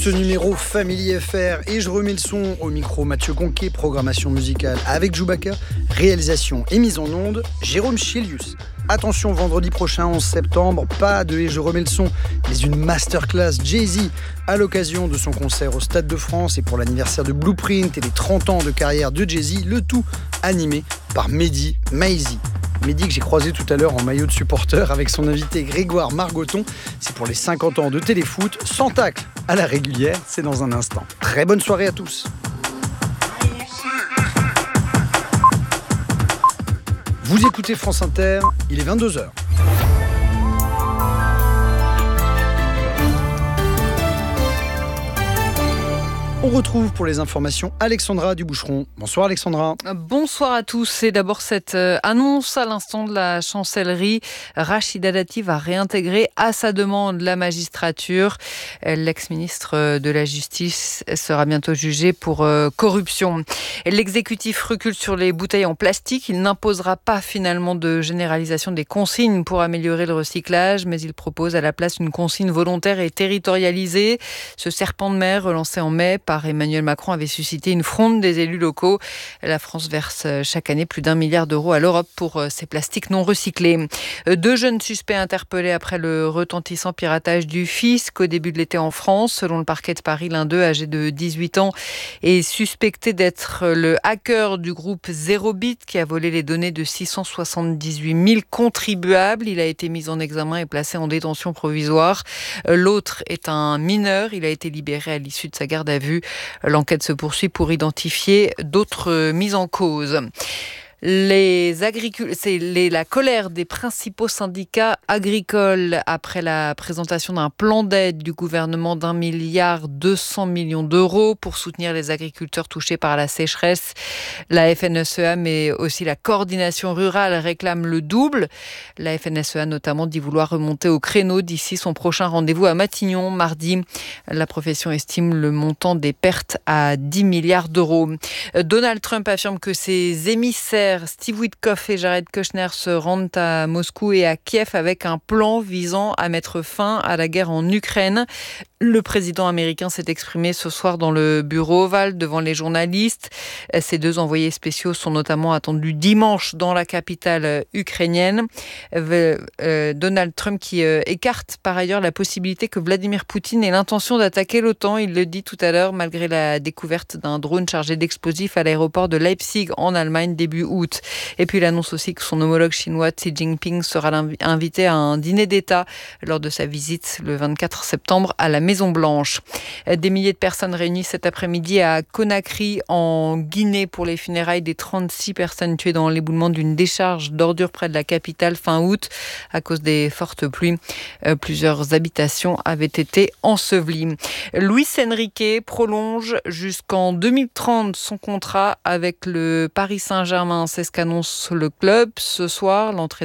Ce numéro Family FR et je remets le son au micro Mathieu Conquet, programmation musicale avec Chewbacca, réalisation et mise en onde Jérôme Chilius. Attention, vendredi prochain 11 septembre, pas de Et je remets le son, mais une masterclass Jay-Z à l'occasion de son concert au Stade de France et pour l'anniversaire de Blueprint et les 30 ans de carrière de Jay-Z, le tout animé par Mehdi Maizi. Mehdi que j'ai croisé tout à l'heure en maillot de supporter avec son invité Grégoire Margoton. C'est pour les 50 ans de téléfoot, sans tacle à la régulière, c'est dans un instant. Très bonne soirée à tous. Vous écoutez France Inter, il est 22h. On retrouve pour les informations Alexandra Duboucheron. Bonsoir Alexandra. Bonsoir à tous. C'est d'abord cette annonce à l'instant de la chancellerie. Rachida Dati va réintégrer à sa demande la magistrature. L'ex-ministre de la Justice sera bientôt jugé pour corruption. L'exécutif recule sur les bouteilles en plastique. Il n'imposera pas finalement de généralisation des consignes pour améliorer le recyclage, mais il propose à la place une consigne volontaire et territorialisée. Ce serpent de mer relancé en mai par Emmanuel Macron avait suscité une fronde des élus locaux. La France verse chaque année plus d'1 milliard d'euros à l'Europe pour ces plastiques non recyclés. 2 jeunes suspects interpellés après le retentissant piratage du fisc au début de l'été en France. Selon le parquet de Paris, l'un d'eux, âgé de 18 ans, est suspecté d'être le hacker du groupe Zerobit qui a volé les données de 678 000 contribuables. Il a été mis en examen et placé en détention provisoire. L'autre est un mineur. Il a été libéré à l'issue de sa garde à vue. L'enquête se poursuit pour identifier d'autres mises en cause. La colère des principaux syndicats agricoles après la présentation d'un plan d'aide du gouvernement d'1,2 milliard d'euros pour soutenir les agriculteurs touchés par la sécheresse. La FNSEA, mais aussi la coordination rurale réclament le double. La FNSEA notamment dit vouloir remonter au créneau d'ici son prochain rendez-vous à Matignon, mardi. La profession estime le montant des pertes à 10 milliards d'euros. Donald Trump affirme que ses émissaires Steve Witkoff et Jared Kushner se rendent à Moscou et à Kiev avec un plan visant à mettre fin à la guerre en Ukraine. Le président américain s'est exprimé ce soir dans le bureau ovale devant les journalistes. Ces 2 envoyés spéciaux sont notamment attendus dimanche dans la capitale ukrainienne. Donald Trump qui écarte par ailleurs la possibilité que Vladimir Poutine ait l'intention d'attaquer l'OTAN. Il le dit tout à l'heure malgré la découverte d'un drone chargé d'explosifs à l'aéroport de Leipzig en Allemagne début août. Et puis il annonce aussi que son homologue chinois Xi Jinping sera invité à un dîner d'État lors de sa visite le 24 septembre à la Maison-Blanche. Des milliers de personnes réunies cet après-midi à Conakry en Guinée pour les funérailles des 36 personnes tuées dans l'éboulement d'une décharge d'ordures près de la capitale fin août. À cause des fortes pluies, plusieurs habitations avaient été ensevelies. Luis Enrique prolonge jusqu'en 2030 son contrat avec le Paris Saint-Germain. C'est ce qu'annonce le club ce soir. L'entraîneur